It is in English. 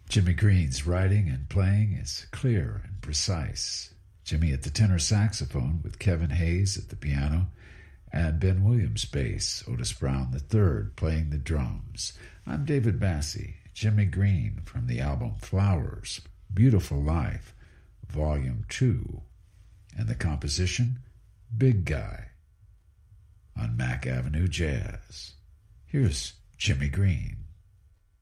Jimmy Green's writing and playing is clear and precise. Jimmy at the tenor saxophone with Kevin Hayes at the piano and Ben Williams bass, Otis Brown III playing the drums. I'm David Massey, Jimmy Green from the album Flowers, Beautiful Life, Volume 2, and the composition Big Guy on Mack Avenue Jazz. Here's Jimmy Green.